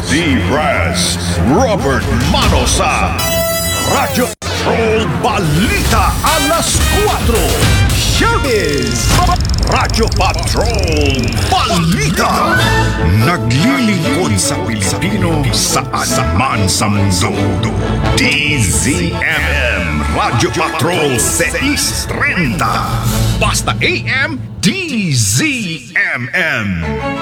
D-Brass, Robert Manosa. Radyo Patrol Balita alas 4. Showbiz. Radyo Patrol Balita. Naglilingkod sa Pilipino saan man sa mundo. DZMM Radyo Patrol 630. Basta AM DZMM.